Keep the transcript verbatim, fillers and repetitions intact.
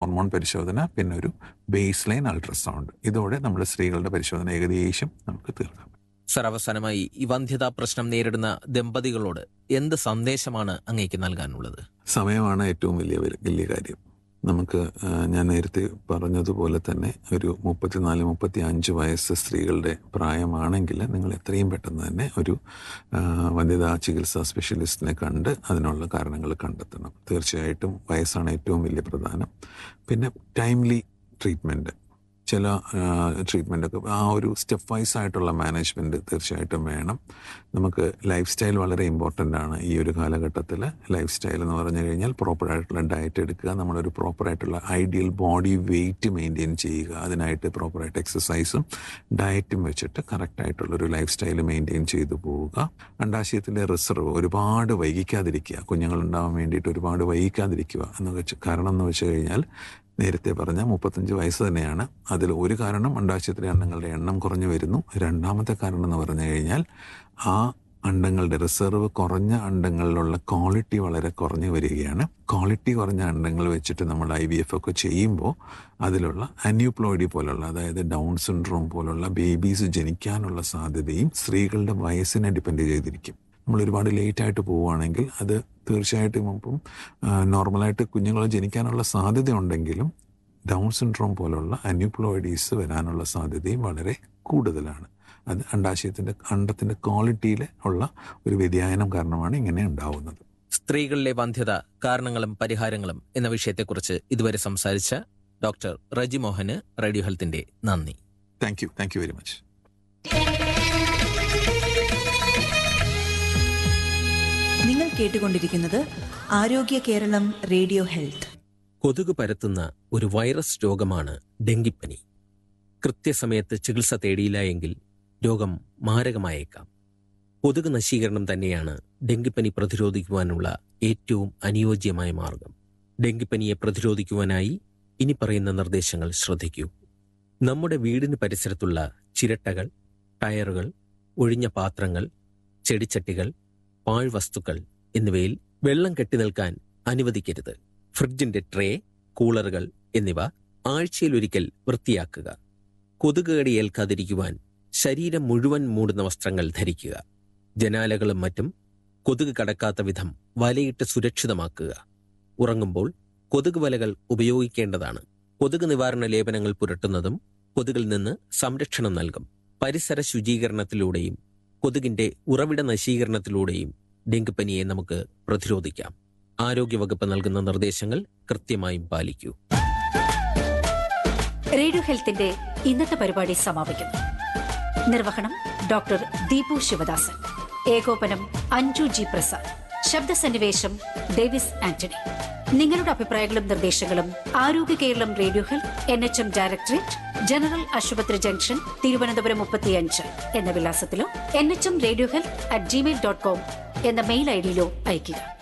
Hormone പരിശോധന, പിന്നെ ഒരു ബേസ് ലൈൻ അൾട്രാസൗണ്ട്. ഇതോടെ നമ്മൾ സ്ത്രീകളുടെ പരിശോധന ഏകദേശം നമുക്ക് തീർക്കാം. സർ, അവസാനമായി ഈ വന്ധ്യതാ പ്രശ്നം നേരിടുന്ന ദമ്പതികളോട് എന്ത് സന്ദേശമാണ് അങ്ങേക്ക് നൽകാനുള്ളത്? സമയമാണ് ഏറ്റവും വലിയ വലിയ കാര്യം. നമുക്ക് ഞാൻ നേരത്തെ പറഞ്ഞതുപോലെ തന്നെ ഒരു മുപ്പത്തിനാല് മുപ്പത്തി അഞ്ച് വയസ്സ് സ്ത്രീകളുടെ പ്രായമാണെങ്കിൽ നിങ്ങൾ എത്രയും പെട്ടെന്ന് തന്നെ ഒരു വന്ധ്യതാ ചികിത്സാ സ്പെഷ്യലിസ്റ്റിനെ കണ്ട് അതിനുള്ള കാരണങ്ങൾ കണ്ടെത്തണം. തീർച്ചയായിട്ടും വയസ്സാണ് ഏറ്റവും വലിയ പ്രധാനം. പിന്നെ ടൈംലി ട്രീറ്റ്മെൻറ്റ്, ചില ട്രീറ്റ്മെൻറ്റൊക്കെ ആ ഒരു സ്റ്റെപ്പ് വൈസ് ആയിട്ടുള്ള മാനേജ്മെൻറ്റ് തീർച്ചയായിട്ടും വേണം. നമുക്ക് ലൈഫ് സ്റ്റൈൽ വളരെ ഇമ്പോർട്ടൻ്റ് ആണ് ഈ ഒരു കാലഘട്ടത്തിൽ. ലൈഫ് സ്റ്റൈൽ എന്ന് പറഞ്ഞു കഴിഞ്ഞാൽ പ്രോപ്പറായിട്ടുള്ള ഡയറ്റ് എടുക്കുക, നമ്മളൊരു പ്രോപ്പറായിട്ടുള്ള ഐഡിയൽ ബോഡി വെയ്റ്റ് മെയിൻറ്റെയിൻ ചെയ്യുക, അതിനായിട്ട് പ്രോപ്പറായിട്ട് എക്സസൈസും ഡയറ്റും വെച്ചിട്ട് കറക്റ്റായിട്ടുള്ളൊരു ലൈഫ് സ്റ്റൈൽ മെയിൻറ്റെയിൻ ചെയ്തു പോവുക. അണ്ടാശയത്തിലെ റിസർവ് ഒരുപാട് വൈകിക്കാതിരിക്കുക, കുഞ്ഞുങ്ങളുണ്ടാവാൻ വേണ്ടിയിട്ട് ഒരുപാട് വൈകിക്കാതിരിക്കുക എന്ന് വെച്ച് കാരണം എന്ന് വെച്ച് കഴിഞ്ഞാൽ നേരത്തെ പറഞ്ഞ മുപ്പത്തഞ്ച് വയസ്സ് തന്നെയാണ്. അതിൽ ഒരു കാരണം അണ്ടാശയത്തിലെ അണ്ടങ്ങളുടെ എണ്ണം കുറഞ്ഞു വരുന്നു. രണ്ടാമത്തെ കാരണം എന്ന് പറഞ്ഞു കഴിഞ്ഞാൽ ആ അണ്ടങ്ങളുടെ റിസർവ് കുറഞ്ഞ അണ്ടങ്ങളിലുള്ള ക്വാളിറ്റി വളരെ കുറഞ്ഞു വരികയാണ്. ക്വാളിറ്റി കുറഞ്ഞ അണ്ടങ്ങൾ വെച്ചിട്ട് നമ്മൾ ഐ വി എഫ് ഒക്കെ ചെയ്യുമ്പോൾ അതിലുള്ള അന്യൂപ്ലോയിഡി പോലുള്ള, അതായത് ഡൗൺ സിൻഡ്രോം പോലുള്ള ബേബീസ് ജനിക്കാനുള്ള സാധ്യതയും സ്ത്രീകളുടെ വയസ്സിനെ ഡിപ്പെൻഡ് ചെയ്തിരിക്കും. നമ്മൾ ഒരുപാട് ലേറ്റായിട്ട് പോവുകയാണെങ്കിൽ അത് തീർച്ചയായിട്ടും ഇപ്പം നോർമലായിട്ട് കുഞ്ഞുങ്ങൾ ജനിക്കാനുള്ള സാധ്യത ഉണ്ടെങ്കിലും ഡൗൺ സിൻഡ്രോം പോലുള്ള അന്യൂപ്ലോയിഡീസ് വരാനുള്ള സാധ്യതയും വളരെ കൂടുതലാണ്. അത് അണ്ടാശയത്തിൻ്റെ അണ്ടത്തിൻ്റെ ക്വാളിറ്റിയിൽ ഉള്ള ഒരു വ്യതിയാനം കാരണമാണ് ഇങ്ങനെ ഉണ്ടാവുന്നത്. സ്ത്രീകളിലെ വന്ധ്യത കാരണങ്ങളും പരിഹാരങ്ങളും എന്ന വിഷയത്തെക്കുറിച്ച് ഇതുവരെ സംസാരിച്ച ഡോക്ടർ റജി മോഹന് റേഡിയോ ഹെൽത്തിന്റെ നന്ദി. Thank you thank you very much. നിങ്ങൾ കേട്ടുകൊണ്ടിരിക്കുന്നത് ആരോഗ്യ കേരളം റേഡിയോ ഹെൽത്ത്. കൊതുക് പരത്തുന്ന ഒരു വൈറസ് രോഗമാണ് ഡെങ്കിപ്പനി. കൃത്യസമയത്ത് ചികിത്സ തേടിയില്ല എങ്കിൽ രോഗം മാരകമായേക്കാം. കൊതുക് നശീകരണം തന്നെയാണ് ഡെങ്കിപ്പനി പ്രതിരോധിക്കുവാനുള്ള ഏറ്റവും അനുയോജ്യമായ മാർഗം. ഡെങ്കിപ്പനിയെ പ്രതിരോധിക്കുവാനായി ഇനി പറയുന്ന നിർദ്ദേശങ്ങൾ ശ്രദ്ധിക്കൂ. നമ്മുടെ വീടിന് പരിസരത്തുള്ള ചിരട്ടകൾ, ടയറുകൾ, ഒഴിഞ്ഞ പാത്രങ്ങൾ, ചെടിച്ചട്ടികൾ, പാഴ്വസ്തുക്കൾ എന്നിവയിൽ വെള്ളം കെട്ടിനിൽക്കാൻ അനുവദിക്കരുത്. ഫ്രിഡ്ജിന്റെ ട്രേ, കൂളറുകൾ എന്നിവ ആഴ്ചയിലൊരിക്കൽ വൃത്തിയാക്കുക. കൊതുക് കടി ഏൽക്കാതിരിക്കുവാൻ ശരീരം മുഴുവൻ മൂടുന്ന വസ്ത്രങ്ങൾ ധരിക്കുക. ജനാലകളും മറ്റും കൊതുക് കടക്കാത്ത വിധം വലയിട്ട് സുരക്ഷിതമാക്കുക. ഉറങ്ങുമ്പോൾ കൊതുക് വലകൾ ഉപയോഗിക്കേണ്ടതാണ്. കൊതുക് നിവാരണ ലേപനങ്ങൾ പുരട്ടുന്നതും കൊതുകിൽ നിന്ന് സംരക്ഷണം നൽകും. പരിസര ശുചീകരണത്തിലൂടെയും കൊതുകിന്റെ ഉറവിട നശീകരണത്തിലൂടെയും ഡെങ്കിപ്പനിയെ നമുക്ക് പ്രതിരോധിക്കാം. ആരോഗ്യവകുപ്പ് നൽകുന്ന നിർദ്ദേശങ്ങൾ കൃത്യമായും പാലിക്കൂ. റേഡിയോ ഹെൽത്തിന്റെ ഇന്നത്തെ പരിപാടി സമാപിക്കുന്നു. നിർവഹണം ഡോക്ടർ ദീപു ശിവദാസൻ. ഏകോപനം അഞ്ജു ജി പ്രസാദ്. ശബ്ദസന്നിവേശം ഡേവിസ് ആന്റണി. നിങ്ങളുടെ അഭിപ്രായങ്ങളും നിർദ്ദേശങ്ങളും ആരോഗ്യ Keralam radio health, N H M directorate, general ആശുപത്രി ജംഗ്ഷൻ, തിരുവനന്തപുരം മുപ്പത്തിയഞ്ച് എന്ന വിലാസത്തിലോ N H M radio health at Gmail dot com എന്ന മെയിൽ ഐ ഡിയിലോ അയയ്ക്കുക.